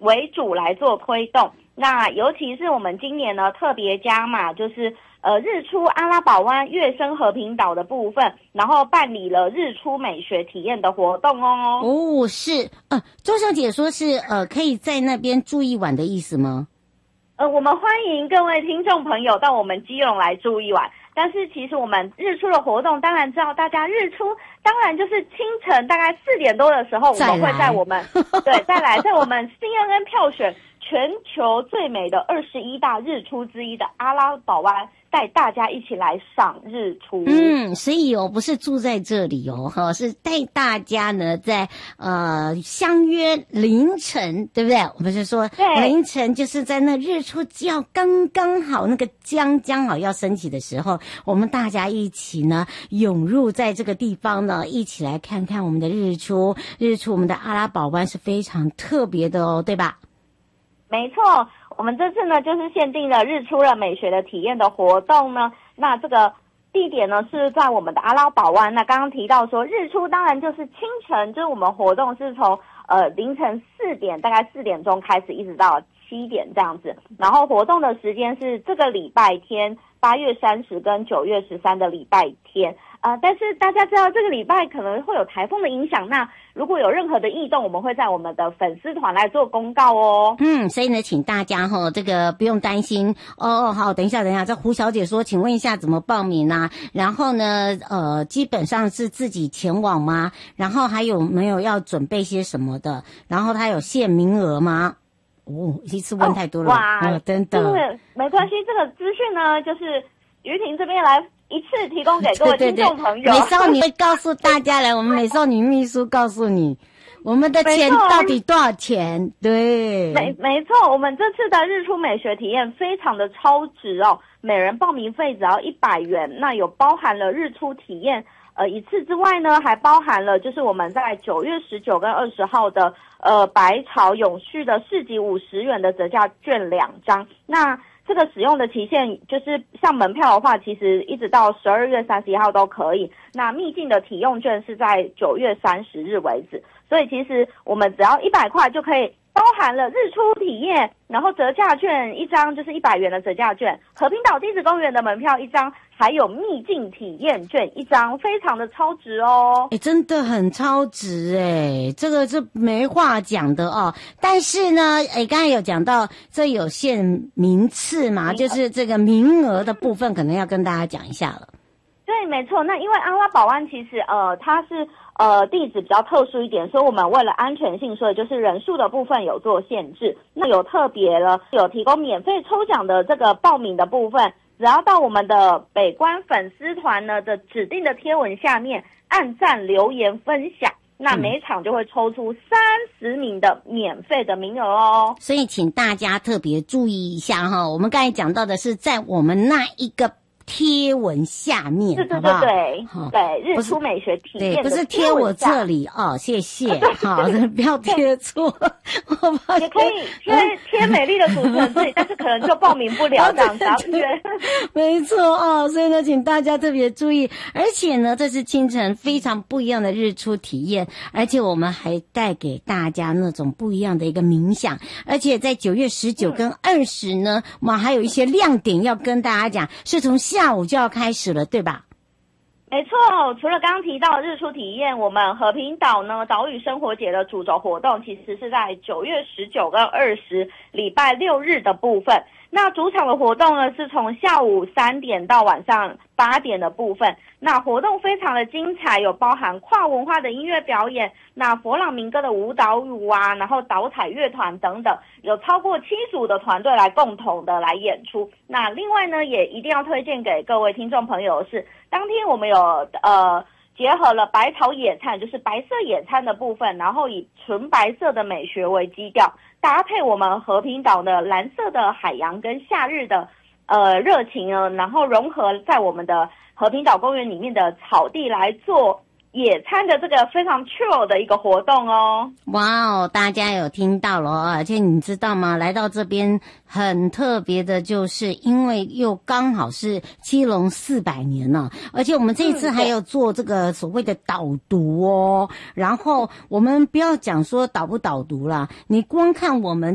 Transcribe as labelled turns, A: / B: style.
A: 为主来做推动。那尤其是我们今年呢特别加码，就是日出阿拉堡湾月升和平岛的部分，然后办理了日出美学体验的活动哦。
B: 哦，是，周小姐说是可以在那边住一晚的意思吗？
A: 我们欢迎各位听众朋友到我们基隆来住一晚。但是其实我们日出的活动，当然知道大家日出，当然就是清晨大概4点多的时候，我们会在我们对再来在我们 CNN 票选全球最美的21大日出之一的阿拉堡湾，带大家一起来赏日出。
B: 所以不是住在这里是带大家呢在相约凌晨，对不对？我们是说凌晨就是在那日出要刚刚好，那个将好要升起的时候，我们大家一起呢涌入在这个地方呢，一起来看看我们的日出。我们的阿拉堡湾是非常特别的对吧？
A: 没错，我们这次呢就是限定了日出了美学的体验的活动呢。那这个地点呢是在我们的阿拉堡湾。那刚刚提到说日出当然就是清晨，就是我们活动是从凌晨4点，大概4点钟开始，一直到7点这样子。然后活动的时间是这个礼拜天8月30跟9月13的礼拜天。但是大家知道这个礼拜可能会有台风的影响，那如果有任何的异动，我们会在我们的粉丝团来做公告哦。
B: 所以呢，请大家这个不用担心好，等一下，这胡小姐说，请问一下怎么报名啊？然后呢，基本上是自己前往吗？然后还有没有要准备些什么的？然后它有限名额吗？一次问太多了，哇，真的，
A: 没关系，这个资讯呢，就是于婷这边来一次提供给各位听众朋友。
B: 美少女会告诉大家来，我们美少女秘书告诉你我们的钱到底多少钱。对，
A: 没错，我们这次的日出美学体验非常的超值哦，每人报名费只要100元，那有包含了日出体验一次之外呢，还包含了就是我们在9月19跟20号的百草永续的市集50元的折价券2张。那这个使用的期限就是像门票的话，其实一直到12月31号都可以。那秘境的体用券是在9月30日为止，所以其实我们只要100块就可以包含了日出体验，然后折价券1张就是100元的折价券，和平岛地质公园的门票1张，还有秘境体验券1张，非常的超值哦。
B: 真的很超值这个是没话讲的哦。但是呢，刚才有讲到这有限名次嘛，就是这个名额的部分可能要跟大家讲一下了。
A: 对，没错。那因为阿拉堡湾其实它是地址比较特殊一点，所以我们为了安全性，所以就是人数的部分有做限制。那有特别了，有提供免费抽奖的这个报名的部分，只要到我们的北关粉丝团呢的指定的贴文下面按赞留言分享，那每场就会抽出30名的免费的名额哦。
B: 所以请大家特别注意一下我们刚才讲到的是在我们那一个贴文下面，
A: 对，日出美学体验的贴文下，
B: 不是贴我这里谢谢，好，不要贴错，
A: 也可以贴美丽的主持人这里，但是可能就报名不了这样子，
B: 没错所以呢，请大家特别注意，而且呢，这是清晨非常不一样的日出体验，而且我们还带给大家那种不一样的一个冥想，而且在9月19跟20呢，我们还有一些亮点要跟大家讲，是从下午就要开始了，对吧？
A: 没错，除了刚刚提到的日出体验，我们和平岛呢岛屿生活节的主轴活动其实是在9月19跟20礼拜6日的部分。那主场的活动呢是从下午3点到晚上8点的部分。那活动非常的精彩，有包含跨文化的音乐表演，那佛朗明哥的舞蹈舞啊，然后导彩乐团等等，有超过7组的团队来共同的来演出。那另外呢，也一定要推荐给各位听众朋友的是，当天我们有结合了百草野餐，就是白色野餐的部分，然后以纯白色的美学为基调，搭配我们和平岛的蓝色的海洋跟夏日的热情呢，然后融合在我们的和平岛公园里面的草地来做野餐的这个非常 chill 的一个活动哦。
B: 哇大家有听到了而且你知道吗，来到这边很特别的，就是因为又刚好是基隆400年了，而且我们这一次还有做这个所谓的导读然后我们不要讲说导不导读啦，你光看我们